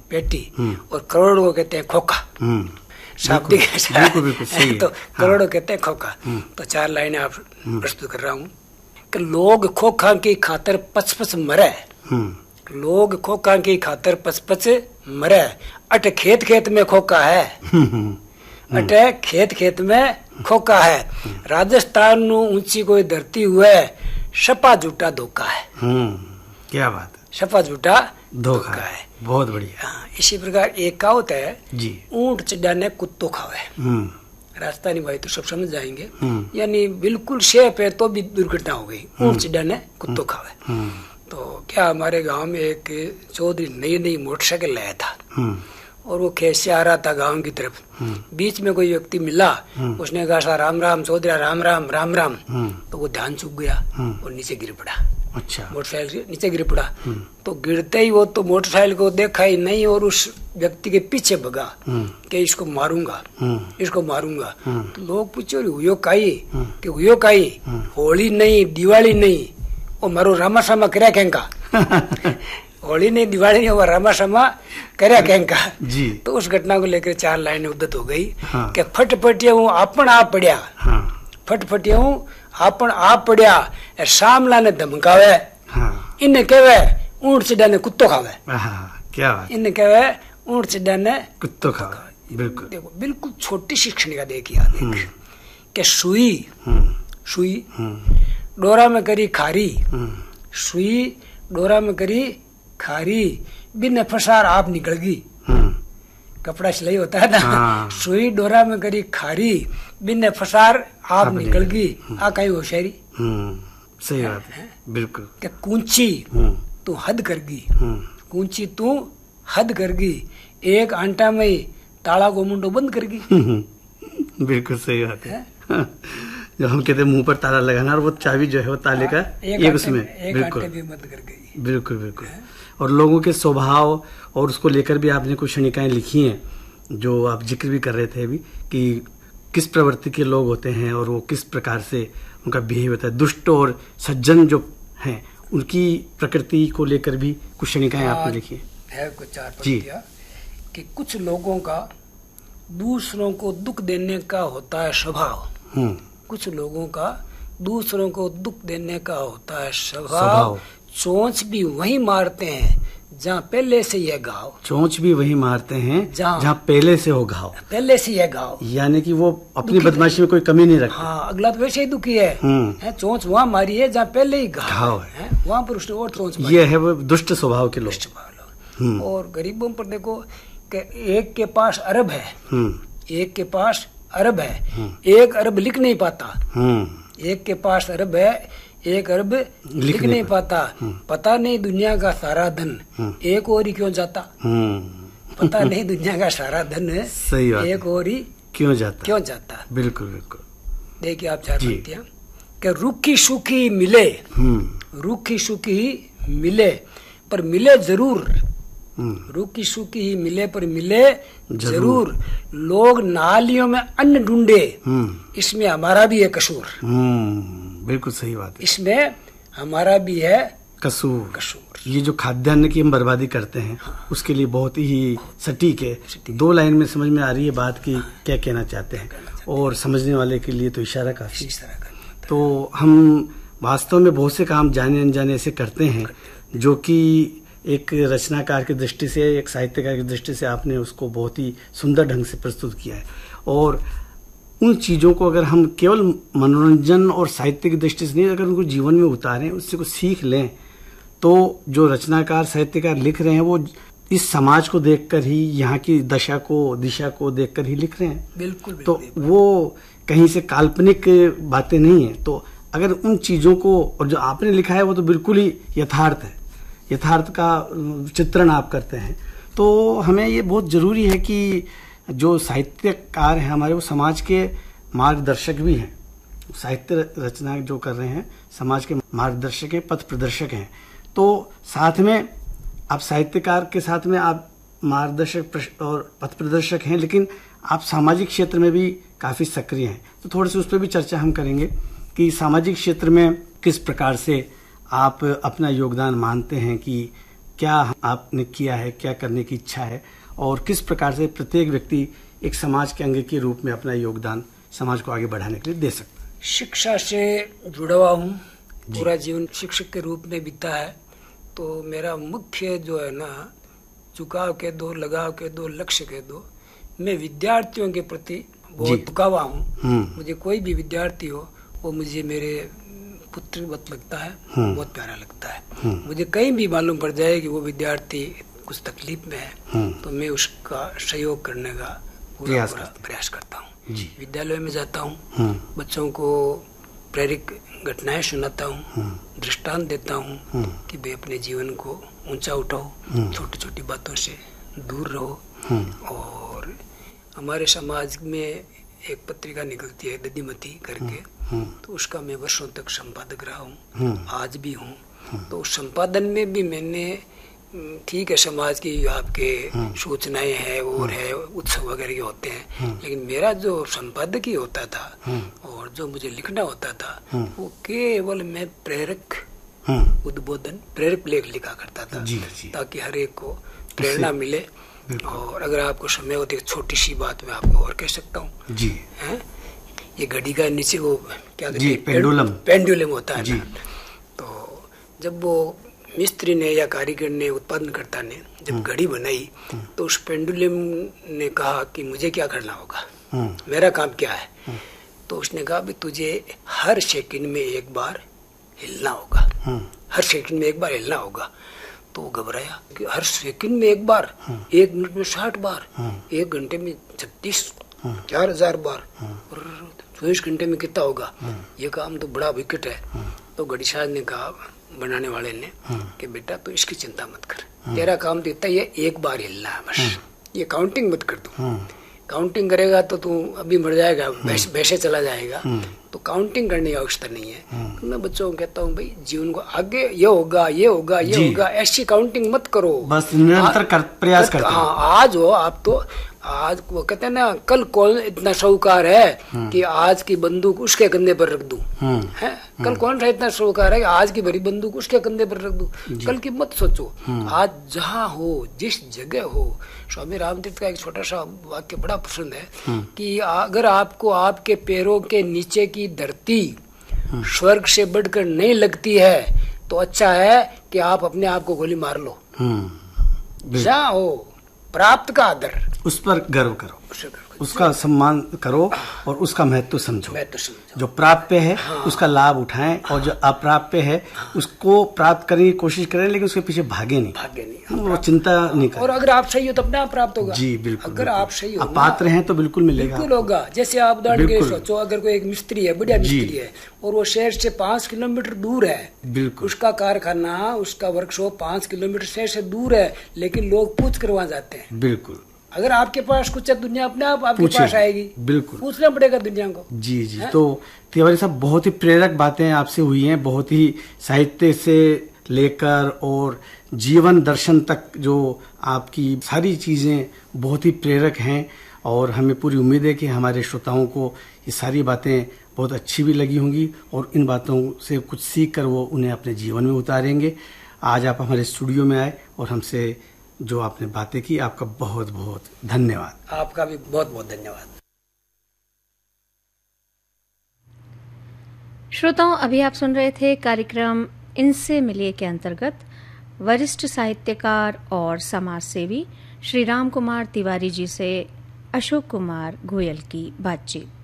पेटी और करोड़ों को कहते हैं खोखा। शाब्दिक तो करोड़ों कहते हैं खोखा। तो 4 लाइनें आप प्रस्तुत कर रहा हूँ कि लोग खोखा की खातर पच मरे, लोग खोखा की खातर पच मरे, अट खेत खेत में खोखा है, अटे खेत खेत में खोखा है, राजस्थान नु ऊंची कोई धरती हुए, सपा झूठा धोखा है। क्या बात है, सपा झूठा धोखा है। बहुत बढ़िया। हाँ, इसी प्रकार एक कहावत है जी, ऊंट चढ़ाने कुत्तो खावे। राजस्थानी भाई तो सब समझ जाएंगे, यानी बिल्कुल सेफ है तो भी दुर्घटना हो गई, ऊंट चढ़ाने कुत्तो खावे। तो क्या हमारे गांव में एक चौधरी नई मोटरसाइकिल लाया था और वो खेत से आ रहा था गांव की तरफ, बीच में कोई व्यक्ति मिला, उसने कहा सा राम राम चौधरी, राम राम राम राम। तो वो ध्यान चूक गया और नीचे गिर पड़ा। अच्छा, मोटरसाइकिल से नीचे गिर पड़ा। तो गिरते ही वो तो मोटरसाइकिल को देखा ही नहीं और उस व्यक्ति के पीछे भगा कि इसको मारूंगा, इसको मारूंगा। तो लोग पूछे हुयो काई, कि हुयो काई, होली नहीं दिवाली नहीं, वो मारो रामा सामा कर्या केंका। होली नहीं दिवाली नहीं, वो रामा सामा कर्या केंका जी। तो उस घटना को लेकर 4 लाइनें उद्धत हो गई कि फटफटिया हूँ आपन आप पड़िया, फटफटिया हूँ आपन आप पड़िया, सामला ने धमकावे, इन्हें कहवे ऊंट चढ़ाने कुत्तो खावे। क्या बात, इन्हें कहवे ऊंट चढ़ाने कुत्तो खावे। बिल्कुल, देखो बिल्कुल छोटी शिक्षण का देखिए कि सुई सुई डोरा में करी खारी, सुई डोरा में करी खारी, बिन फसार आप निकल गई। कपड़ा सिलाई होता है ना, सुई डोरा में करी खारी, बिन फसार आप निकल गई। आ कहीं होशियारी। सही बात है, बिल्कुल। कि कूंची तू हद कर गई, कूंची तू हद कर गई, एक आंटा में ताला को मुंडो बंद कर गई। बिल्कुल सही बात है। जब हम कहते हैं मुंह पर ताला लगाना, और वो चाबी जो है वो ताले का एक उसमें बिल्कुल बंद कर गई। बिल्कुल बिल्कुल। और लोगों के स्वभाव और उसको लेकर भी आपने कुछ क्षणिकाएं लिखी हैं, जो आप जिक्र भी कर रहे थे अभी, कि किस प्रवृत्ति के लोग होते हैं और वो किस प्रकार से उनका बिहेव होता है। दुष्ट और सज्जन जो हैं उनकी प्रकृति को लेकर भी कुछ क्षणिकाएं आपने लिखी है। कुछ 4 पंक्तियां कि कुछ लोगों का दूसरों को दुख देने का होता है स्वभाव, कुछ लोगों का दूसरों को दुख देने का होता है स्वभाव, चोंच भी वही मारते हैं जहाँ पहले से यह घाव, चोंच भी वही मारते हैं जहाँ पहले से हो घाव, पहले से यह घाव, यानी कि वो अपनी बदमाशी में कोई कमी नहीं रखते। हाँ, अगला तो वैसे ही दुखी है, चोंच वहाँ मारी है जहाँ पहले ही घाव है, वहाँ पर उसने और चोंच मारी। ये है वो दुष्ट स्वभाव के लोग। और गरीबों पर देखो कि एक के पास अरब है, एक के पास अरब है, 1 अरब लिख नहीं पाता, एक के पास अरब है, 1 अरब लिख नहीं पाता, पता नहीं दुनिया का सारा धन एक और ही क्यों जाता, पता नहीं दुनिया का सारा धन एक और ही क्यों जाता। बिल्कुल बिल्कुल। देखिए आप 4 पंक्तियां कि रूखी सूखी मिले, रूखी सूखी मिले पर मिले जरूर, रूखी सूखी ही मिले पर मिले जरूर, लोग नालियों में अन्न ढूंढे, इसमें हमारा भी है कसूर। बिल्कुल सही बात है, इसमें हमारा भी है कसूर। ये जो खाद्यान्न की हम बर्बादी करते हैं, उसके लिए बहुत ही सटीक है। 2 लाइन में समझ में आ रही है बात की क्या कहना चाहते हैं, और समझने वाले के लिए तो इशारा काफी। तो हम वास्तव में बहुत से काम जाने अनजाने ऐसे करते हैं जो कि एक रचनाकार की दृष्टि से, एक साहित्यकार की दृष्टि से आपने उसको बहुत ही सुंदर ढंग से प्रस्तुत किया है। और उन चीज़ों को अगर हम केवल मनोरंजन और साहित्य की दृष्टि से नहीं, अगर उनको जीवन में उतारें, उससे कुछ सीख लें, तो जो रचनाकार साहित्यकार लिख रहे हैं वो इस समाज को देखकर ही, यहाँ की दशा को, दिशा को देखकर ही लिख रहे हैं। बिल्कुल। तो वो कहीं से काल्पनिक बातें नहीं है। तो अगर उन चीज़ों को, और जो आपने लिखा है वो तो बिल्कुल ही यथार्थ है, यथार्थ का चित्रण आप करते हैं, तो हमें ये बहुत जरूरी है कि जो साहित्यकार हैं हमारे, वो समाज के मार्गदर्शक भी हैं। साहित्य रचना जो कर रहे हैं समाज के मार्गदर्शक हैं, पथ प्रदर्शक हैं। तो साथ में आप साहित्यकार के साथ में आप मार्गदर्शक और पथ प्रदर्शक हैं, लेकिन आप सामाजिक क्षेत्र में भी काफी सक्रिय हैं। तो थोड़े से उस पर भी चर्चा हम करेंगे कि सामाजिक क्षेत्र में किस प्रकार से आप अपना योगदान मानते हैं, कि क्या आपने किया है, क्या करने की इच्छा है और किस प्रकार से प्रत्येक व्यक्ति एक समाज के अंग के रूप में अपना योगदान समाज को आगे बढ़ाने के लिए दे सकता है? शिक्षा से जुड़ा हुआ हूँ, पूरा जीवन शिक्षक के रूप में बीता है। तो मेरा मुख्य जो है ना, झुकाव के दो, लगाव के दो, लक्ष्य के दो। मैं विद्यार्थियों के प्रति बहुत झुकावा हूँ। मुझे कोई भी विद्यार्थी हो वो मुझे मेरे पुत्र वत लगता है, बहुत प्यारा लगता है। मुझे कहीं भी मालूम पड़ जाए कि वो विद्यार्थी कुछ तकलीफ में है तो मैं उसका सहयोग करने का पूरा प्रयास करता हूँ। विद्यालय में जाता हूँ, बच्चों को प्रेरक घटनाएं सुनाता हूँ, दृष्टांत देता हूँ कि वे अपने जीवन को ऊंचा उठाओ, छोटी छोटी बातों से दूर रहो। और हमारे समाज में एक पत्रिका निकलती है दधिमती करके, तो उसका मैं वर्षों तक संपादक रहा हूँ, आज भी हूँ। तो उस संपादन में भी मैंने, ठीक है समाज की आपके सूचनाएं हैं और है, उत्सव वगैरह के होते हैं, लेकिन मेरा जो संपादकीय होता था और जो मुझे लिखना होता था वो केवल मैं प्रेरक उद्बोधन, प्रेरक लेख लिखा करता था, ताकि हर एक को प्रेरणा मिले। और अगर आपको समय हो तो एक छोटी सी बात मैं आपको और कह सकता हूँ जी, है ये घड़ी का नीचे वो क्या कहते हैं, पेंडुलम होता है ना। तो जब वो मिस्त्री ने या कारीगर ने, उत्पादनकर्ता ने जब घड़ी बनाई तो उस पेंडुलम ने कहा कि मुझे क्या करना होगा, मेरा काम क्या है। तो उसने कहा भी तुझे हर सेकंड में एक बार हिलना होगा, हर सेकंड में एक बार हिलना होगा। तो वो घबराया कि हर सेकंड में एक बार, 1 मिनट में 60 बार, 1 घंटे में 36,000 बार, और 24 घंटे में कितना होगा, ये काम तो बड़ा विकट है। तो घड़ीसाज ने कहा, बनाने वाले ने, कि बेटा तो इसकी चिंता मत कर, तेरा काम तो इतना ये एक बार हिलना है बस, ये काउंटिंग मत कर तू। काउंटिंग करेगा तो तू अभी मर जाएगा, वैसे चला जाएगा। तो काउंटिंग करने की आवश्यकता नहीं है। तो मैं बच्चों को कहता हूँ भाई जीवन को आगे ये होगा, ये होगा, ये होगा, ऐसी काउंटिंग मत करो, बस निरंतर प्रयास करते। हाँ, आज हो आप तो, आज वो कहते हैं ना, कल कौन इतना साहूकार है कि आज की बंदूक उसके कंधे पर रख दूं, है कल कौन सा इतना साहूकार है कि आज की भरी बंदूक उसके कंधे पर रख दूं। कल की मत सोचो, आज जहाँ हो, जिस जगह हो। स्वामी रामतीर्थ का एक छोटा सा वाक्य बड़ा पसंद है कि अगर आपको आपके पैरों के नीचे की धरती स्वर्ग से बढ़कर नहीं लगती है तो अच्छा है कि आप अपने आप को गोली मार लो। जहाँ हो प्राप्त का आदर, उस पर गर्व करो, उसका सम्मान करो और उसका महत्व समझो। जो प्राप्य है उसका लाभ उठाएं और जो अप्राप्य है उसको प्राप्त करने की कोशिश करें, लेकिन उसके पीछे भागे नहीं, वो चिंता नहीं करें। और अगर आप सही हो तो अपने आप प्राप्त होगा। जी बिल्कुल, अगर आप सही हो, पात्र हैं तो बिल्कुल मिलेगा, बिल्कुल होगा। जैसे आप उदाहरण के सोचो, अगर कोई एक मिस्त्री है, बढ़िया मिस्त्री है, और वो शहर से 5 किलोमीटर दूर है, बिल्कुल उसका कारखाना, उसका वर्कशॉप 5 किलोमीटर शहर से दूर है, लेकिन लोग पूछ कर वहाँ जाते हैं। बिल्कुल, अगर आपके पास कुछ है, दुनिया अपने आप आपके पास आएगी। बिल्कुल, पूछना पड़ेगा दुनिया को। जी जी, तो तिवारी साहब बहुत ही प्रेरक बातें आपसे हुई हैं, बहुत ही साहित्य से लेकर और जीवन दर्शन तक जो आपकी सारी चीजें बहुत ही प्रेरक हैं। और हमें पूरी उम्मीद है कि हमारे श्रोताओं को ये सारी बातें बहुत अच्छी भी लगी होंगी और इन बातों से कुछ सीख कर वो उन्हें अपने जीवन में उतारेंगे। आज आप हमारे स्टूडियो में आए और हमसे जो आपने बातें की, आपका बहुत बहुत धन्यवाद। आपका भी बहुत बहुत धन्यवाद। श्रोताओं, अभी आप सुन रहे थे कार्यक्रम इनसे मिलिए के अंतर्गत वरिष्ठ साहित्यकार और समाज सेवी श्री राम कुमार तिवारी जी से अशोक कुमार गोयल की बातचीत।